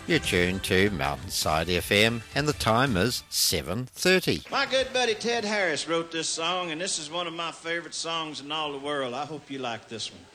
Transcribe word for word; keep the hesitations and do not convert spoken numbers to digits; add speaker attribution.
Speaker 1: You're tuned to Mountainside F M and the time is seven thirty.
Speaker 2: My good buddy Ted Harris wrote this song, and this is one of my favorite songs in all the world. I hope you like this one.